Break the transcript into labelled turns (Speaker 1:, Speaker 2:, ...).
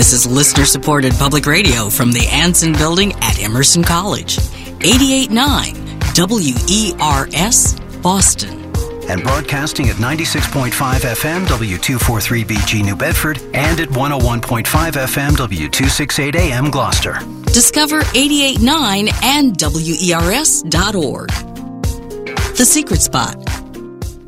Speaker 1: This is listener-supported public radio from the Anson Building at Emerson College. 88.9 WERS, Boston.
Speaker 2: And broadcasting at 96.5 FM W243BG New Bedford and at 101.5 FM W268 AM Gloucester.
Speaker 1: Discover 88.9 and WERS.org. The Secret Spot,